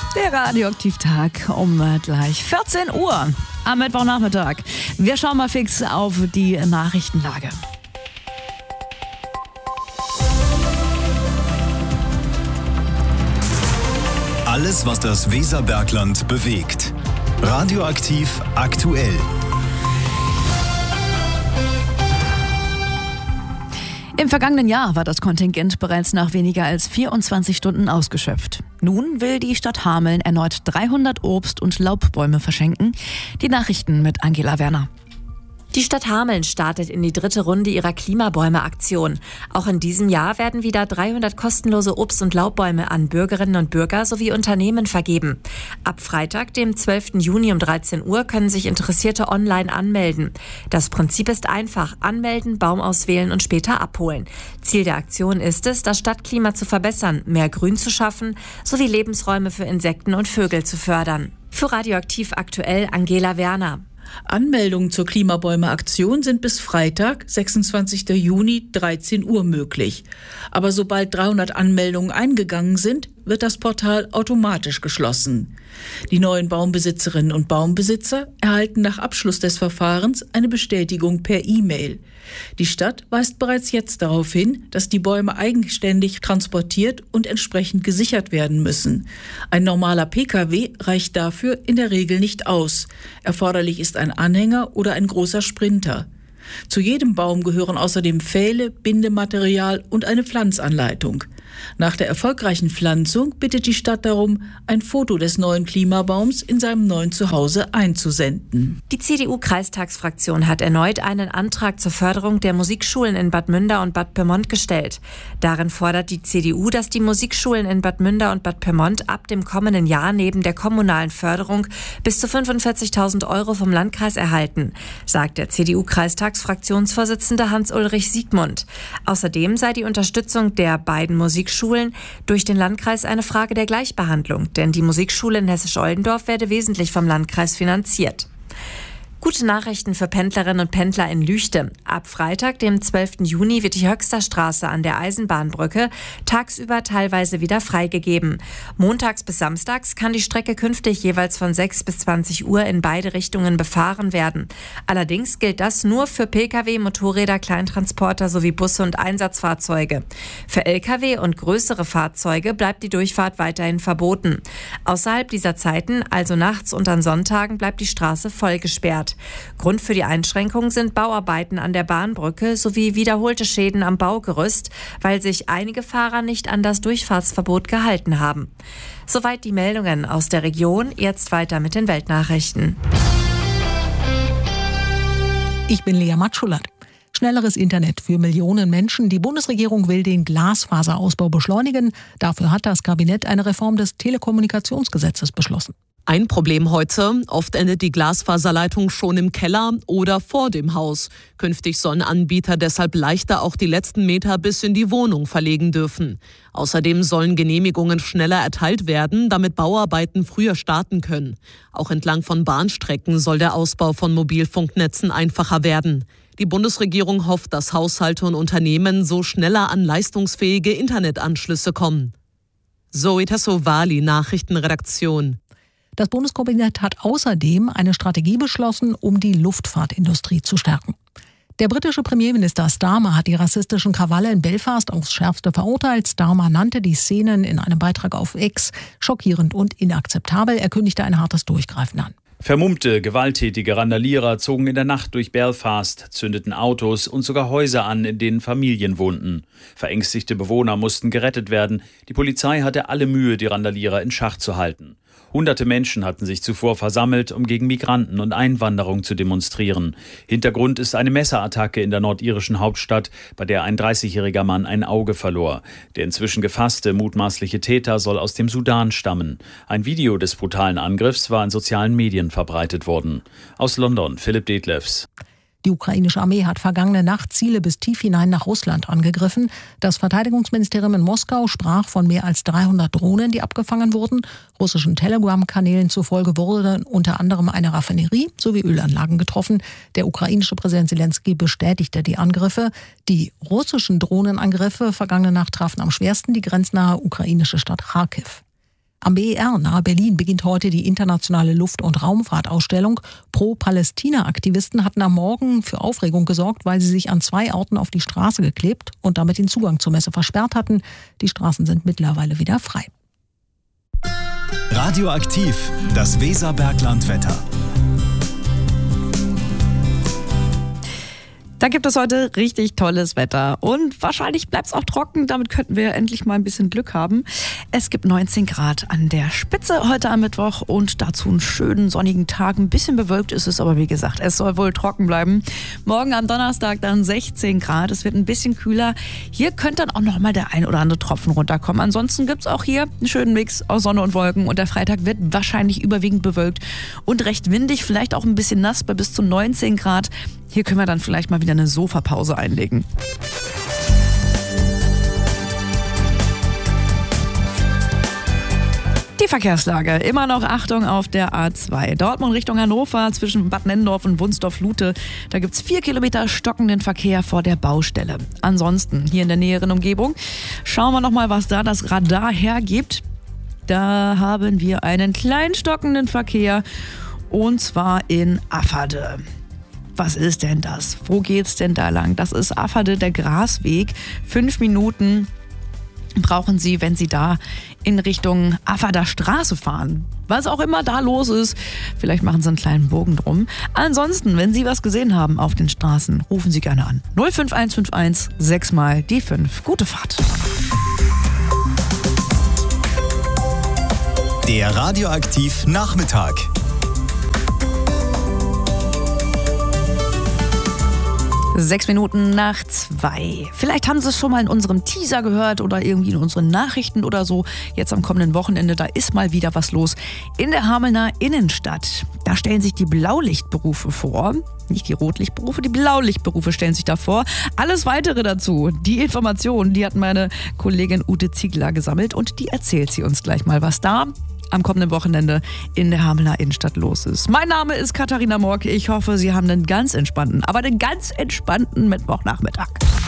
Der Radioaktivtag um gleich 14 Uhr am Mittwochnachmittag. Wir schauen mal fix auf die Nachrichtenlage. Alles, was das Weserbergland bewegt. Radioaktiv aktuell. Im vergangenen Jahr war das Kontingent bereits nach weniger als 24 Stunden ausgeschöpft. Nun will die Stadt Hameln erneut 300 Obst- und Laubbäume verschenken. Die Nachrichten mit Angela Werner. Die Stadt Hameln startet in die 3. Runde ihrer Klimabäume-Aktion. Auch in diesem Jahr werden wieder 300 kostenlose Obst- und Laubbäume an Bürgerinnen und Bürger sowie Unternehmen vergeben. Ab Freitag, dem 12. Juni um 13 Uhr, können sich Interessierte online anmelden. Das Prinzip ist einfach: anmelden, Baum auswählen und später abholen. Ziel der Aktion ist es, das Stadtklima zu verbessern, mehr Grün zu schaffen sowie Lebensräume für Insekten und Vögel zu fördern. Für Radioaktiv aktuell Angela Werner. Anmeldungen zur Klimabäume-Aktion sind bis Freitag, 26. Juni, 13 Uhr möglich. Aber sobald 300 Anmeldungen eingegangen sind, wird das Portal automatisch geschlossen. Die neuen Baumbesitzerinnen und Baumbesitzer erhalten nach Abschluss des Verfahrens eine Bestätigung per E-Mail. Die Stadt weist bereits jetzt darauf hin, dass die Bäume eigenständig transportiert und entsprechend gesichert werden müssen. Ein normaler Pkw reicht dafür in der Regel nicht aus. Erforderlich ist ein Anhänger oder ein großer Sprinter. Zu jedem Baum gehören außerdem Pfähle, Bindematerial und eine Pflanzanleitung. Nach der erfolgreichen Pflanzung bittet die Stadt darum, ein Foto des neuen Klimabaums in seinem neuen Zuhause einzusenden. Die CDU-Kreistagsfraktion hat erneut einen Antrag zur Förderung der Musikschulen in Bad Münder und Bad Pyrmont gestellt. Darin fordert die CDU, dass die Musikschulen in Bad Münder und Bad Pyrmont ab dem kommenden Jahr neben der kommunalen Förderung bis zu 45.000 € vom Landkreis erhalten, sagt der CDU-Kreistagsfraktionsvorsitzende Hans-Ulrich Siegmund. Außerdem sei die Unterstützung der beiden Musikschulen durch den Landkreis eine Frage der Gleichbehandlung, denn die Musikschule in Hessisch-Oldendorf werde wesentlich vom Landkreis finanziert. Gute Nachrichten für Pendlerinnen und Pendler in Lüchte. Ab Freitag, dem 12. Juni, wird die Höxterstraße an der Eisenbahnbrücke tagsüber teilweise wieder freigegeben. Montags bis samstags kann die Strecke künftig jeweils von 6 bis 20 Uhr in beide Richtungen befahren werden. Allerdings gilt das nur für Pkw, Motorräder, Kleintransporter sowie Busse und Einsatzfahrzeuge. Für Lkw und größere Fahrzeuge bleibt die Durchfahrt weiterhin verboten. Außerhalb dieser Zeiten, also nachts und an Sonntagen, bleibt die Straße voll gesperrt. Grund für die Einschränkung sind Bauarbeiten an der Bahnbrücke sowie wiederholte Schäden am Baugerüst, weil sich einige Fahrer nicht an das Durchfahrtsverbot gehalten haben. Soweit die Meldungen aus der Region. Jetzt weiter mit den Weltnachrichten. Ich bin Lea Matschulat. Schnelleres Internet für Millionen Menschen. Die Bundesregierung will den Glasfaserausbau beschleunigen. Dafür hat das Kabinett eine Reform des Telekommunikationsgesetzes beschlossen. Ein Problem heute: oft endet die Glasfaserleitung schon im Keller oder vor dem Haus. Künftig sollen Anbieter deshalb leichter auch die letzten Meter bis in die Wohnung verlegen dürfen. Außerdem sollen Genehmigungen schneller erteilt werden, damit Bauarbeiten früher starten können. Auch entlang von Bahnstrecken soll der Ausbau von Mobilfunknetzen einfacher werden. Die Bundesregierung hofft, dass Haushalte und Unternehmen so schneller an leistungsfähige Internetanschlüsse kommen. Zoe Tassovali, Nachrichtenredaktion. Das Bundeskabinett hat außerdem eine Strategie beschlossen, um die Luftfahrtindustrie zu stärken. Der britische Premierminister Starmer hat die rassistischen Krawalle in Belfast aufs Schärfste verurteilt. Starmer nannte die Szenen in einem Beitrag auf X schockierend und inakzeptabel. Er kündigte ein hartes Durchgreifen an. Vermummte, gewalttätige Randalierer zogen in der Nacht durch Belfast, zündeten Autos und sogar Häuser an, in denen Familien wohnten. Verängstigte Bewohner mussten gerettet werden. Die Polizei hatte alle Mühe, die Randalierer in Schach zu halten. Hunderte Menschen hatten sich zuvor versammelt, um gegen Migranten und Einwanderung zu demonstrieren. Hintergrund ist eine Messerattacke in der nordirischen Hauptstadt, bei der ein 30-jähriger Mann ein Auge verlor. Der inzwischen gefasste mutmaßliche Täter soll aus dem Sudan stammen. Ein Video des brutalen Angriffs war in sozialen Medien verbreitet worden. Aus London, Philipp Detlefs. Die ukrainische Armee hat vergangene Nacht Ziele bis tief hinein nach Russland angegriffen. Das Verteidigungsministerium in Moskau sprach von mehr als 300 Drohnen, die abgefangen wurden. Russischen Telegram-Kanälen zufolge wurde unter anderem eine Raffinerie sowie Ölanlagen getroffen. Der ukrainische Präsident Zelensky bestätigte die Angriffe. Die russischen Drohnenangriffe vergangene Nacht trafen am schwersten die grenznahe ukrainische Stadt Charkiw. Am BER nahe Berlin beginnt heute die internationale Luft- und Raumfahrtausstellung. Pro-Palästina-Aktivisten hatten am Morgen für Aufregung gesorgt, weil sie sich an 2 Orten auf die Straße geklebt und damit den Zugang zur Messe versperrt hatten. Die Straßen sind mittlerweile wieder frei. Radioaktiv, das Weserberglandwetter. Da gibt es heute richtig tolles Wetter und wahrscheinlich bleibt es auch trocken. Damit könnten wir endlich mal ein bisschen Glück haben. Es gibt 19 Grad an der Spitze heute am Mittwoch und dazu einen schönen sonnigen Tag. Ein bisschen bewölkt ist es, aber wie gesagt, es soll wohl trocken bleiben. Morgen am Donnerstag dann 16 Grad. Es wird ein bisschen kühler. Hier könnte dann auch noch mal der ein oder andere Tropfen runterkommen. Ansonsten gibt es auch hier einen schönen Mix aus Sonne und Wolken. Und der Freitag wird wahrscheinlich überwiegend bewölkt und recht windig, vielleicht auch ein bisschen nass bei bis zu 19 Grad. Hier können wir dann vielleicht mal wieder eine Sofapause einlegen. Die Verkehrslage. Immer noch Achtung auf der A2. Dortmund Richtung Hannover zwischen Bad Nennendorf und Wunsdorf-Lute. Da gibt es 4 Kilometer stockenden Verkehr vor der Baustelle. Ansonsten hier in der näheren Umgebung schauen wir nochmal, was da das Radar hergibt. Da haben wir einen kleinen stockenden Verkehr und zwar in Afferde. Was ist denn das? Wo geht's denn da lang? Das ist Afferde, der Grasweg. 5 Minuten brauchen Sie, wenn Sie da in Richtung Afferder Straße fahren. Was auch immer da los ist, vielleicht machen Sie einen kleinen Bogen drum. Ansonsten, wenn Sie was gesehen haben auf den Straßen, rufen Sie gerne an. 05151 6 mal die 5. Gute Fahrt. Der Radioaktiv Nachmittag. Sechs Minuten nach 2. Vielleicht haben Sie es schon mal in unserem Teaser gehört oder irgendwie in unseren Nachrichten oder so. Jetzt am kommenden Wochenende, da ist mal wieder was los. In der Hamelner Innenstadt. Da stellen sich die Blaulichtberufe vor. Nicht die Rotlichtberufe, die Blaulichtberufe stellen sich da vor. Alles Weitere dazu, die Informationen, die hat meine Kollegin Ute Ziegler gesammelt und die erzählt sie uns gleich mal, was da am kommenden Wochenende in der Hamelner Innenstadt los ist. Mein Name ist Katharina Mork. Ich hoffe, Sie haben einen ganz entspannten Mittwochnachmittag.